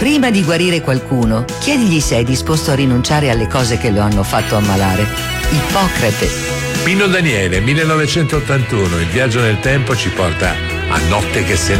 Prima di guarire qualcuno, chiedigli se è disposto a rinunciare alle cose che lo hanno fatto ammalare. Ippocrate. Pino Daniele, 1981, il viaggio nel tempo ci porta a Notte che se